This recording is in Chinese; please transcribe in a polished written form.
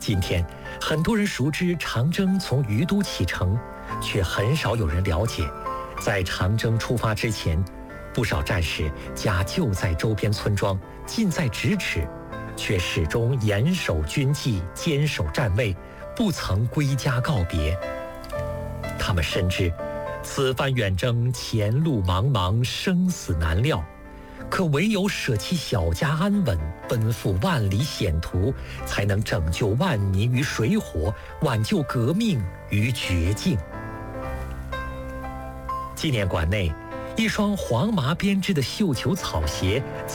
今天，很多人熟知长征从于都启程，却很少有人了解，在长征出发之前，不少战士家就在周边村庄，近在咫尺，却始终严守军纪，坚守站位，不曾归家告别。他们深知，此番远征前路茫茫，生死难料，可唯有舍弃小家安稳，奔赴万里险途，才能拯救万民于水火，挽救革命于绝境。纪念馆内，一双黄麻编织的绣球草鞋